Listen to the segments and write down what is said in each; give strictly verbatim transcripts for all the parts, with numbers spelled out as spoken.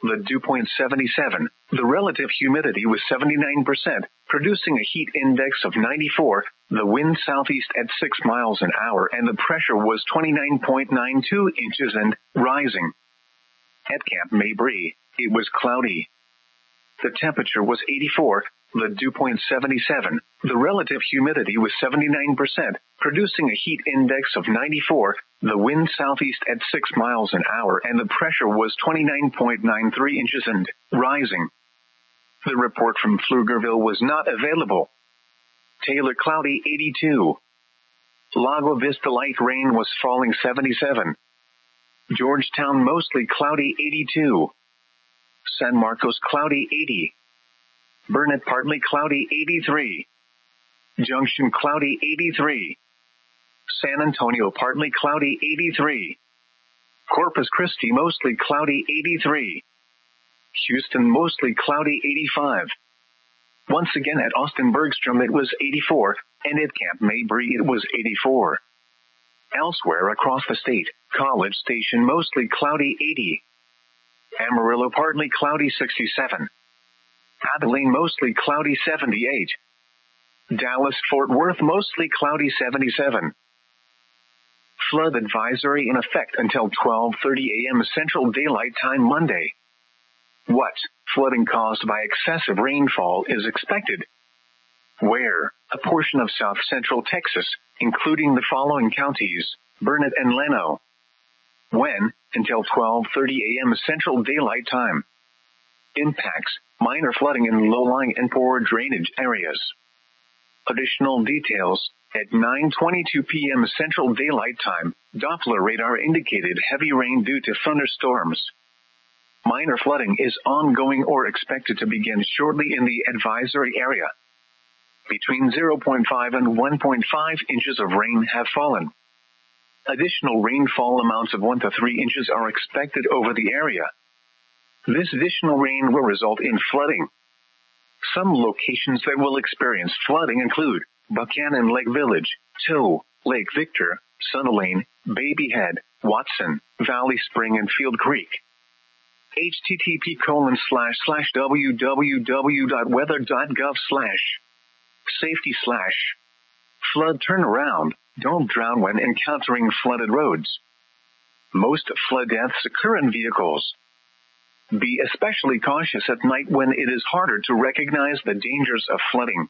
the dew point seventy-seven. The relative humidity was seventy-nine percent, producing a heat index of ninety-four, the wind southeast at six miles an hour, and the pressure was twenty-nine point nine two inches and rising. At Camp Mabry, it was cloudy. The temperature was eighty-four, the dew point seventy-seven. The relative humidity was seventy-nine percent, producing a heat index of ninety-four, the wind southeast at six miles an hour, and the pressure was twenty-nine point nine three inches and rising. The report from Pflugerville was not available. Taylor cloudy eighty-two. Lago Vista light rain was falling seventy-seven. Georgetown mostly cloudy eighty-two. San Marcos cloudy eighty. Burnett partly cloudy eighty-three. Junction cloudy eighty-three. San Antonio partly cloudy eighty-three. Corpus Christi mostly cloudy eighty-three. Houston mostly cloudy eighty-five. Once again at Austin Bergstrom it was eighty-four, and at Camp Mabry it was eighty-four. Elsewhere across the state, College Station mostly cloudy eighty. Amarillo partly cloudy sixty-seven. Abilene mostly cloudy seventy-eight. Dallas-Fort Worth mostly cloudy seventy-seven. Flood advisory in effect until twelve thirty a.m. Central Daylight Time Monday. What flooding caused by excessive rainfall is expected? Where? A portion of south central Texas, including the following counties: Burnett and Leno. When? Until twelve thirty a.m. Central Daylight Time. Impacts: minor flooding in low-lying and poor drainage areas. Additional details: at nine twenty-two p.m. Central Daylight Time, Doppler radar indicated heavy rain due to thunderstorms. Minor flooding is ongoing or expected to begin shortly in the advisory area. Between zero point five and one point five inches of rain have fallen. Additional rainfall amounts of one to three inches are expected over the area. This additional rain will result in flooding. Some locations that will experience flooding include Buchanan Lake Village, Tow, Lake Victor, Sunderland, Babyhead, Watson, Valley Spring, and Field Creek. http colon slash slash www.weather.gov slash safety slash flood turnaround. Don't drown when encountering flooded roads. Most flood deaths occur in vehicles. Be especially cautious at night when it is harder to recognize the dangers of flooding.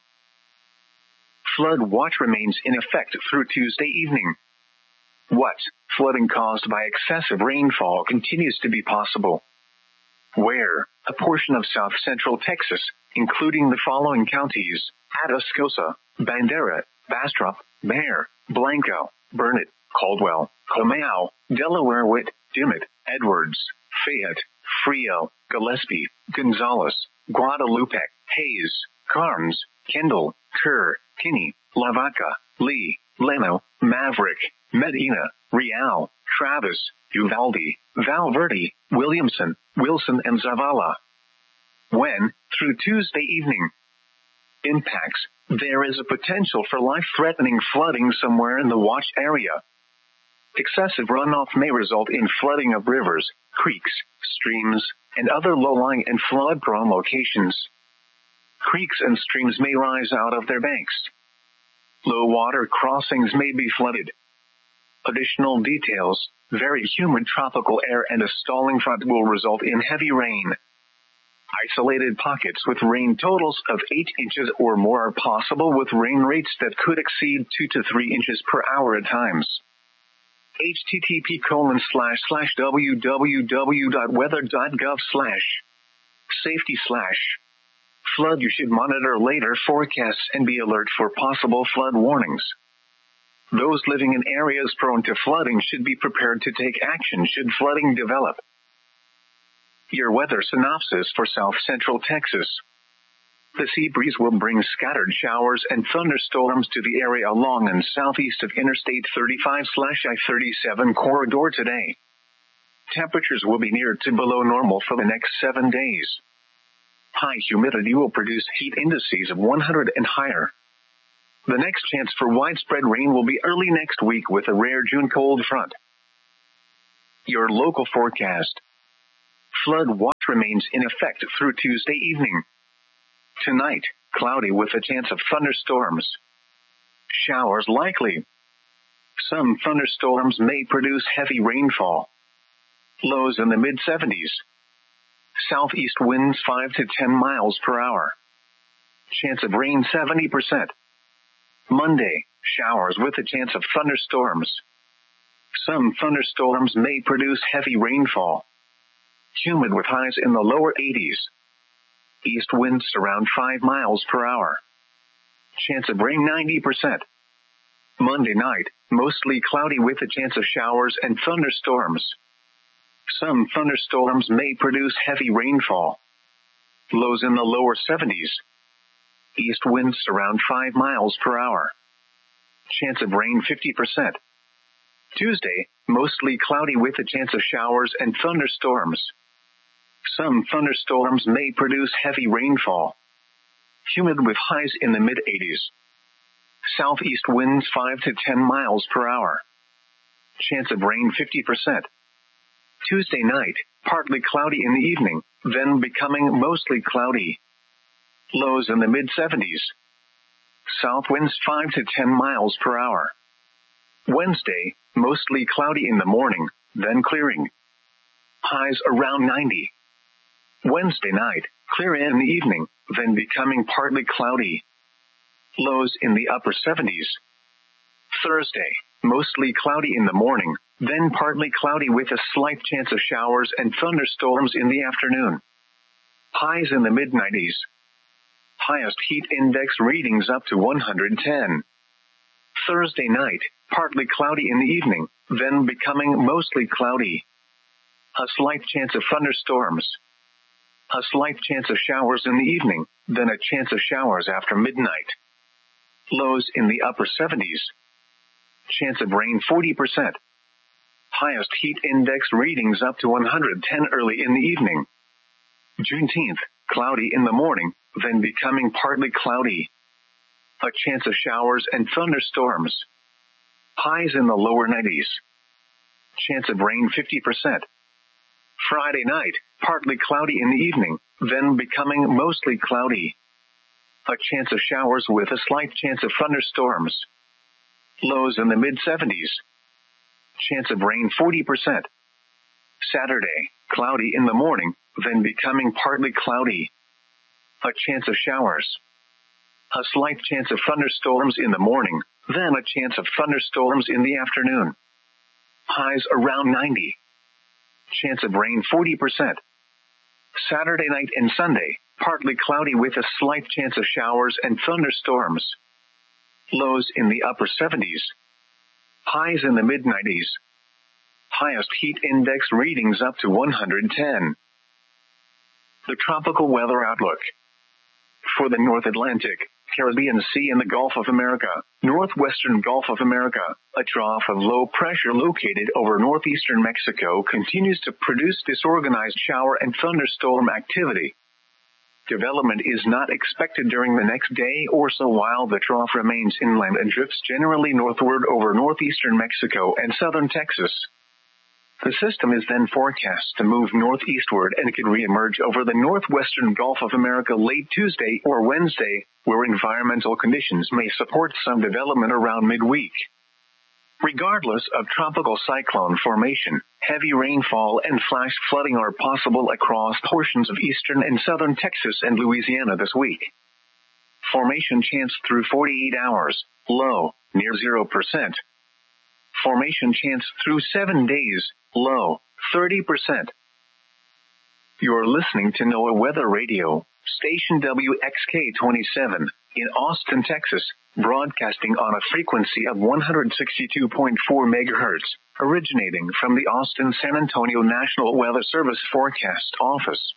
Flood watch remains in effect through Tuesday evening. What flooding caused by excessive rainfall continues to be possible? Where? A portion of south central Texas, including the following counties: Atascosa, Bandera, Bastrop, Bexar, Blanco, Burnett, Caldwell, Comal, Delaware, Witt, Dimmitt, Edwards, Fayette, Frio, Gillespie, Gonzales, Guadalupe, Hayes, Carnes, Kendall, Kerr, Kinney, Lavaca, Lee, Leno, Maverick, Medina, Real, Travis, Uvalde, Valverde, Williamson, Wilson, and Zavala. When? Through Tuesday evening. Impacts: there is a potential for life-threatening flooding somewhere in the watch area. Excessive runoff may result in flooding of rivers, creeks, streams, and other low-lying and flood-prone locations. Creeks and streams may rise out of their banks. Low-water crossings may be flooded. Additional details: very humid tropical air and a stalling front will result in heavy rain. Isolated pockets with rain totals of eight inches or more are possible, with rain rates that could exceed two to three inches per hour at times. http colon slash slash www.weather.gov slash safety slash flood. You should monitor later forecasts and be alert for possible flood warnings. Those living in areas prone to flooding should be prepared to take action should flooding develop. Your weather synopsis for south central Texas. The sea breeze will bring scattered showers and thunderstorms to the area along and southeast of Interstate thirty-five I thirty-seven corridor today. Temperatures will be near to below normal for the next seven days. High humidity will produce heat indices of one hundred and higher. The next chance for widespread rain will be early next week with a rare June cold front. Your local forecast. Flood watch remains in effect through Tuesday evening. Tonight, cloudy with a chance of thunderstorms. Showers likely. Some thunderstorms may produce heavy rainfall. Lows in the mid seventies. Southeast winds five to ten miles per hour. Chance of rain seventy percent. Monday, showers with a chance of thunderstorms. Some thunderstorms may produce heavy rainfall. Humid with highs in the lower eighties. East winds around five miles per hour. Chance of rain ninety percent. Monday night, mostly cloudy with a chance of showers and thunderstorms. Some thunderstorms may produce heavy rainfall. Lows in the lower seventies. East winds around five miles per hour. Chance of rain fifty percent. Tuesday, mostly cloudy with a chance of showers and thunderstorms. Some thunderstorms may produce heavy rainfall. Humid with highs in the mid eighties. Southeast winds five to ten miles per hour. Chance of rain fifty percent. Tuesday night, partly cloudy in the evening, then becoming mostly cloudy. Lows in the mid seventies. South winds five to ten miles per hour. Wednesday, mostly cloudy in the morning, then clearing. Highs around ninety. Wednesday night, clear in the evening, then becoming partly cloudy. Lows in the upper seventies. Thursday, mostly cloudy in the morning, then partly cloudy with a slight chance of showers and thunderstorms in the afternoon. Highs in the mid nineties. Highest heat index readings up to one hundred ten. Thursday night, partly cloudy in the evening, then becoming mostly cloudy. A slight chance of thunderstorms. A slight chance of showers in the evening, then a chance of showers after midnight. Lows in the upper seventies. Chance of rain forty percent. Highest heat index readings up to one hundred ten early in the evening. Juneteenth, cloudy in the morning, then becoming partly cloudy. A chance of showers and thunderstorms. Highs in the lower nineties. Chance of rain fifty percent. Friday night, partly cloudy in the evening, then becoming mostly cloudy. A chance of showers with a slight chance of thunderstorms. Lows in the mid seventies. Chance of rain forty percent. Saturday, cloudy in the morning, then becoming partly cloudy. A chance of showers. A slight chance of thunderstorms in the morning, then a chance of thunderstorms in the afternoon. Highs around ninety. Chance of rain forty percent. Saturday night and Sunday, partly cloudy with a slight chance of showers and thunderstorms. Lows in the upper seventies. Highs in the mid nineties. Highest heat index readings up to one hundred ten. The tropical weather outlook. For the North Atlantic, Caribbean Sea and the Gulf of America, northwestern Gulf of America, a trough of low pressure located over northeastern Mexico continues to produce disorganized shower and thunderstorm activity. Development is not expected during the next day or so while the trough remains inland and drifts generally northward over northeastern Mexico and southern Texas. The system is then forecast to move northeastward and could reemerge over the northwestern Gulf of America late Tuesday or Wednesday, where environmental conditions may support some development around midweek. Regardless of tropical cyclone formation, heavy rainfall and flash flooding are possible across portions of eastern and southern Texas and Louisiana this week. Formation chance through forty-eight hours, low, near zero percent. Formation chance through seven days, low, thirty percent. You're listening to NOAA Weather Radio, station W X K twenty-seven, in Austin, Texas, broadcasting on a frequency of one hundred sixty-two point four megahertz, originating from the Austin-San Antonio National Weather Service Forecast Office.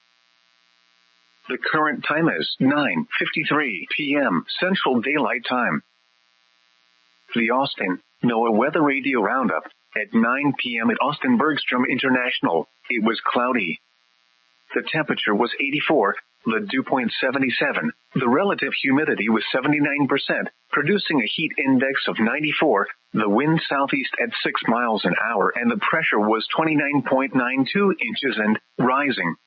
The current time is nine fifty-three p.m. Central Daylight Time. The Austin NOAA Weather Radio Roundup. At nine p.m. at Austin Bergstrom International, it was cloudy. The temperature was eighty-four, the dew point seventy-seven. The relative humidity was seventy-nine percent, producing a heat index of ninety-four. The wind southeast at six miles an hour and the pressure was twenty-nine point nine two inches and rising.